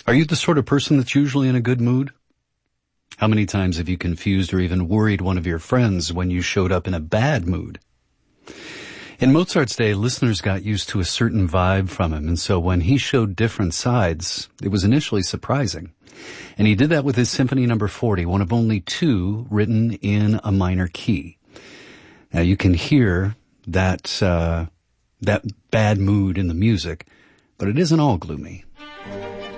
Are you the sort of person that's usually in a good mood? How many times have you confused or even worried one of your friends when you showed up in a bad mood? In Mozart's day, listeners got used to a certain vibe from him, and so when he showed different sides, it was initially surprising. And he did that with his Symphony No. 40, one of only two written in a minor key. Now you can hear that bad mood in the music, but it isn't all gloomy.